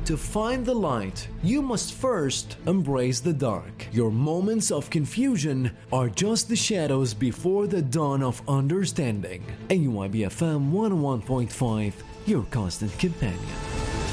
To find the light, you must first embrace the dark. Your moments of confusion are just the shadows before the dawn of understanding. AUIB FM 101.5, your constant companion.